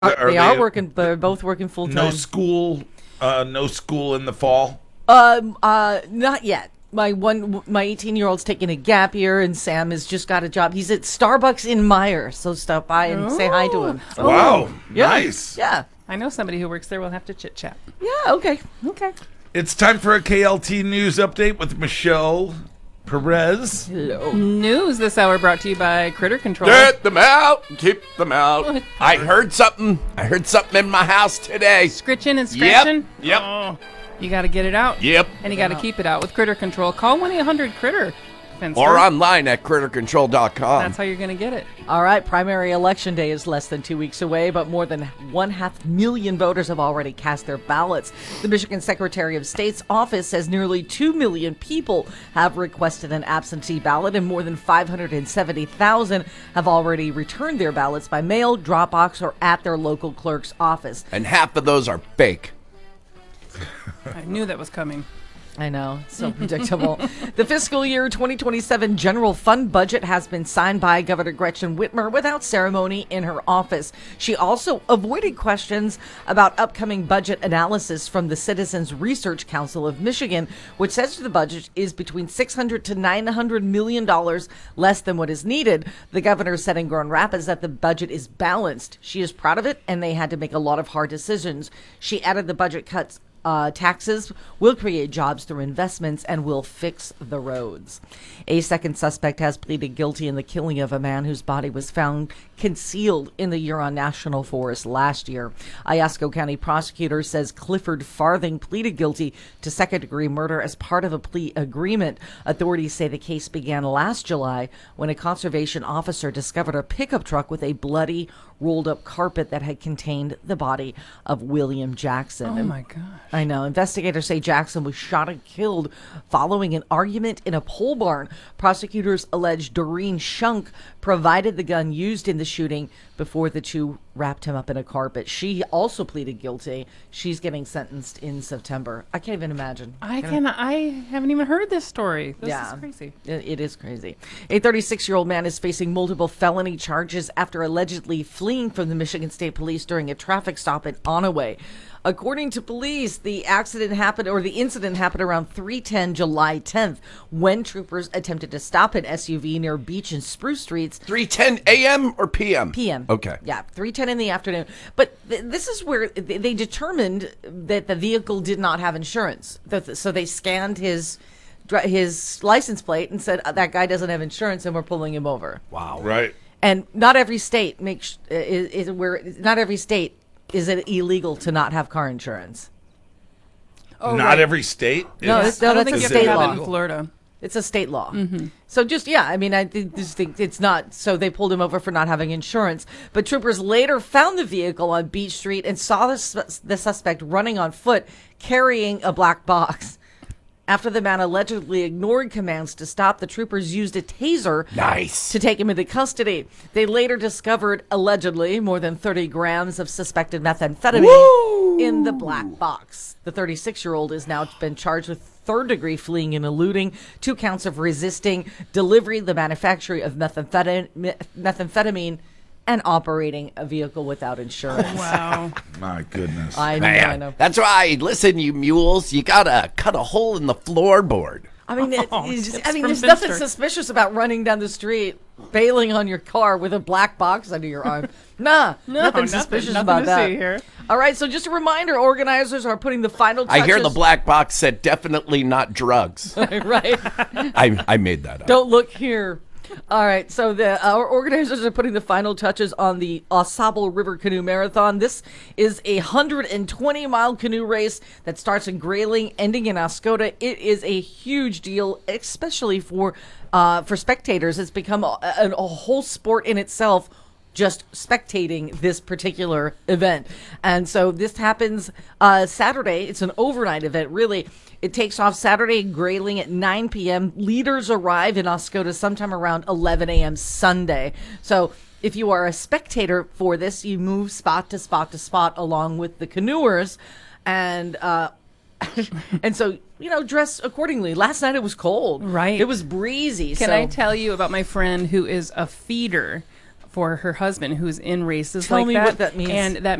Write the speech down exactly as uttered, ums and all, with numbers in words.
Are Are they, are working. They're both working full time. No school. Uh, no school in the fall. Um, uh, not yet. My one, my eighteen-year-old's taking a gap year, and Sam has just got a job. He's at Starbucks in Meyer, so stop by and say hi to him. Oh. Wow, Yeah. nice. Yeah, I know somebody who works there. We'll have to chit chat. yeah. Okay. Okay. It's time for a K L T news update with Michelle Perez. Hello. News this hour brought to you by Critter Control. Get them out. Keep them out. I heard something. I heard something in my house today. Scritching and scratching. Yep. Oh, you got to get it out. Yep. And you got to keep it out with Critter Control. Call one eight hundred critter. Fenster. Or online at critter control dot com. That's how you're going to get it. All right. Primary election day is less than two weeks away, but more than one half million voters have already cast their ballots. The Michigan Secretary of State's office says nearly two million people have requested an absentee ballot, and more than five hundred seventy thousand have already returned their ballots by mail, Dropbox, or at their local clerk's office. And half of those are fake. I knew that was coming. I know, so predictable. The fiscal year twenty twenty-seven general fund budget has been signed by Governor Gretchen Whitmer without ceremony in her office. She also avoided questions about upcoming budget analysis from the Citizens Research Council of Michigan, which says the budget is between six hundred to nine hundred million dollars less than what is needed. The governor said in Grand Rapids that the budget is balanced. She is proud of it, and they had to make a lot of hard decisions. She added the budget cuts Uh, taxes will create jobs through investments and will fix the roads. A second suspect has pleaded guilty in the killing of a man whose body was found concealed in the Huron National Forest last year. Iosco County prosecutor says Clifford Farthing pleaded guilty to second-degree murder as part of a plea agreement. Authorities say the case began last July when a conservation officer discovered a pickup truck with a bloody, rolled-up carpet that had contained the body of William Jackson. Oh, my gosh. I know. Investigators say Jackson was shot and killed following an argument in a pole barn. Prosecutors allege Doreen Shunk provided the gun used in the shooting before the two wrapped him up in a carpet. She also pleaded guilty. She's getting sentenced in September. I can't even imagine. I can. I haven't even heard this story. This Yeah. is crazy. It, it is crazy. A thirty-six-year-old man is facing multiple felony charges after allegedly fleeing from the Michigan State Police during a traffic stop in Onaway. According to police, the accident happened, or the incident happened around three ten July tenth, when troopers attempted to stop an S U V near Beach and Spruce Streets. three ten a.m. or p.m.? P M. Okay. Yeah, three ten in the afternoon. But th- this is where th- they determined that the vehicle did not have insurance. Th- So they scanned his dri- his license plate and said, that guy doesn't have insurance and we're pulling him over. Wow. Right. And not every state makes uh, is, is where not every state is it illegal to not have car insurance. Oh, Not right. every state. No, is- it's- no, I don't that's think a you have state to have law. it in Florida. It's a state law. So just, yeah, I mean, I think this thing, it's not, so they pulled him over for not having insurance. But troopers later found the vehicle on Beach Street and saw the, sus- the suspect running on foot carrying a black box. After the man allegedly ignored commands to stop, the troopers used a taser Nice. to take him into custody. They later discovered, allegedly, more than thirty grams of suspected methamphetamine Woo! in the black box. The thirty-six-year-old has now been charged with third-degree fleeing and eluding, two counts of resisting delivery, the manufacture of methamphetamine, methamphetamine and operating a vehicle without insurance. Wow. My goodness. I know, I Man, know. that's why, listen, you mules, you gotta cut a hole in the floorboard. I mean, it, Oh, it's just- tips I mean, from there's nothing Finster. suspicious about running down the street, bailing on your car with a black box under your arm. Nah, No, nothing nothing- suspicious nothing about to that. see here. All right, so just a reminder, organizers are putting the final touches. I hear the black box said definitely not drugs. right. I, I made that up. Don't look here. All right, so the our organizers are putting the final touches on the Ausable River Canoe Marathon. This is a one hundred twenty mile canoe race that starts in Grayling, ending in Oscoda. It is a huge deal, especially for uh, for spectators. It's become a, a, a whole sport in itself, just spectating this particular event. And so this happens uh, Saturday. It's an overnight event, really. It takes off Saturday in Grayling at nine p.m. Leaders arrive in Oscoda sometime around eleven a.m. Sunday. So if you are a spectator for this, you move spot to spot to spot along with the canoers. And uh, and so, you know, dress accordingly. Last night it was cold. Right. It was breezy. Can so. I tell you about my friend who is a feeder for her husband who's in races Tell like me that. what that means. And that